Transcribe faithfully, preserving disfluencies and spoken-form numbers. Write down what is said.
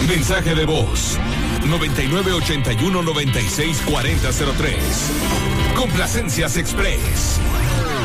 Mensaje de voz noventa y nueve ochenta y uno noventa y seis cuarenta cero tres. Complacencias Express.